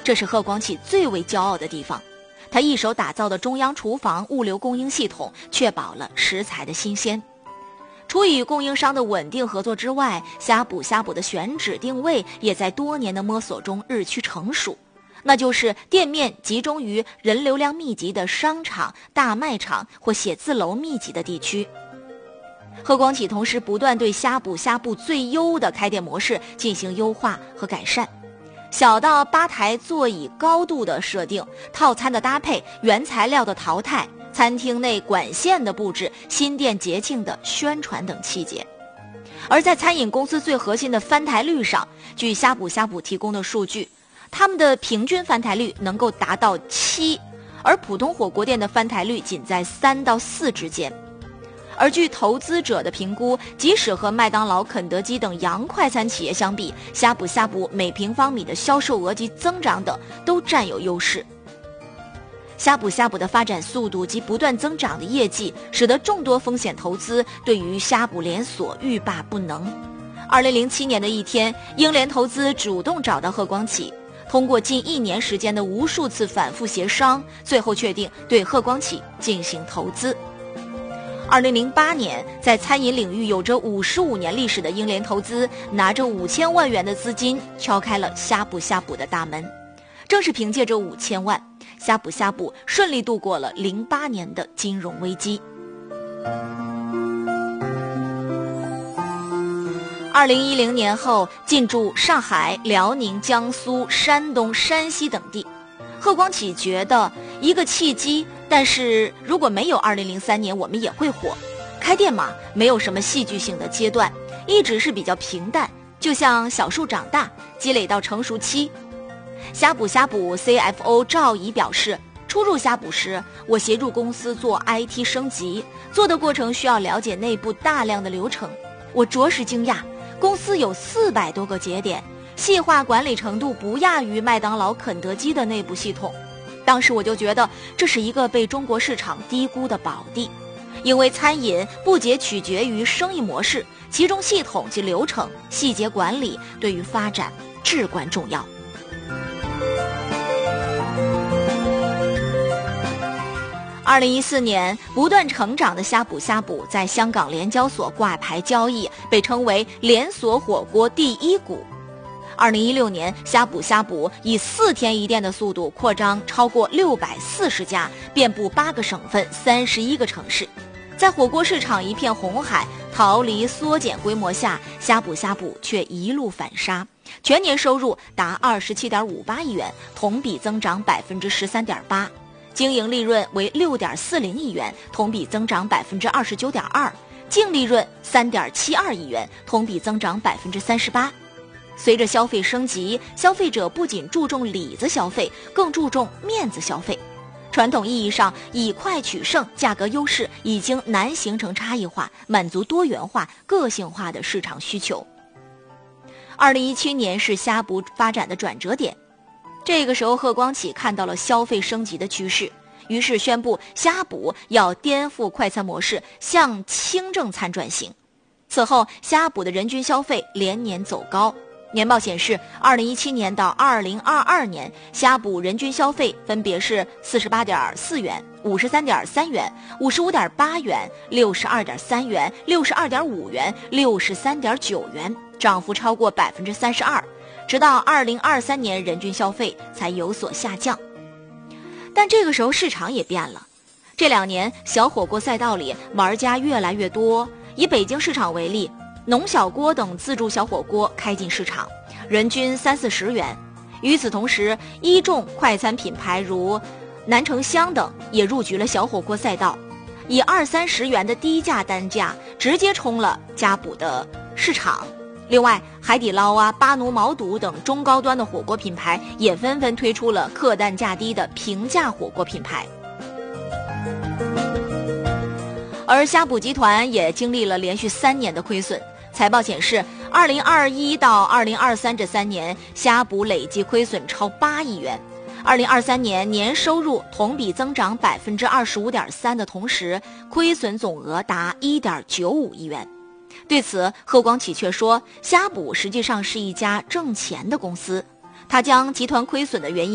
这是贺光启最为骄傲的地方。他一手打造的中央厨房物流供应系统，确保了食材的新鲜。除与供应商的稳定合作之外，呷哺的选址定位也在多年的摸索中日趋成熟，那就是店面集中于人流量密集的商场、大卖场或写字楼密集的地区。贺光启同时不断对呷哺最优的开店模式进行优化和改善，小到吧台座椅高度的设定、套餐的搭配、原材料的淘汰、餐厅内管线的布置、新店节庆的宣传等细节。而在餐饮公司最核心的翻台率上，据呷哺提供的数据，他们的平均翻台率能够达到7%，而普通火锅店的翻台率仅在3到4之间。而据投资者的评估，即使和麦当劳、肯德基等洋快餐企业相比，呷哺每平方米的销售额及增长等都占有优势。呷哺的发展速度及不断增长的业绩，使得众多风险投资对于呷哺连锁欲罢不能。2007年的一天，英联投资主动找到贺光启，通过近1年时间的无数次反复协商，最后确定对贺光启进行投资。2008年，在餐饮领域有着55年历史的英联投资，拿着5000万元的资金敲开了呷哺的大门。正是凭借着5000万，呷哺顺利度过了08年的金融危机。2010年后，进驻上海、辽宁、江苏、山东、山西等地。贺光启觉得一个契机，但是如果没有2003年，我们也会火。开店嘛，没有什么戏剧性的阶段，一直是比较平淡，就像小树长大，积累到成熟期。呷哺 CFO 赵怡表示，初入呷哺时，我协助公司做 IT 升级，做的过程需要了解内部大量的流程。我着实惊讶，公司有400多个节点，细化管理程度不亚于麦当劳、肯德基的内部系统。当时我就觉得这是一个被中国市场低估的宝地，因为餐饮不仅取决于生意模式，其中系统及流程、细节管理对于发展至关重要。2014年，不断成长的呷哺在香港联交所挂牌交易，被称为连锁火锅第一股。2016年，呷哺以4天1店的速度扩张超过640家，遍布8个省份、31个城市。在火锅市场一片红海、逃离缩减规模下，呷哺却一路反杀，全年收入达27.58亿元，同比增长13.8%。经营利润为6.40亿元，同比增长29.2%，净利润3.72亿元，同比增长38%。随着消费升级，消费者不仅注重里子消费，更注重面子消费。传统意义上以快取胜，价格优势已经难形成差异化，满足多元化、个性化的市场需求。2017年是呷哺发展的转折点。这个时候，贺光启看到了消费升级的趋势，于是宣布呷哺要颠覆快餐模式，向轻正餐转型。此后，呷哺的人均消费连年走高。年报显示，2017年到2022年，呷哺人均消费分别是48.4元、53.3元、55.8元、62.3元、62.5元、63.9元，涨幅超过32%。直到2023年，人均消费才有所下降。但这个时候市场也变了，这2年小火锅赛道里玩家越来越多。以北京市场为例，农小锅等自助小火锅开进市场，人均30-40元。与此同时，一众快餐品牌如南城香等也入局了小火锅赛道，以20-30元的低价单价直接冲了呷哺的市场。另外，海底捞啊、巴奴毛肚等中高端的火锅品牌也纷纷推出了客单价低的平价火锅品牌。而呷哺集团也经历了连续3年的亏损。财报显示，2021到2023这3年，呷哺累计亏损超8亿元。2023年年收入同比增长25.3%的同时，亏损总额达1.95亿元。对此，贺光启却说，呷哺实际上是一家挣钱的公司。他将集团亏损的原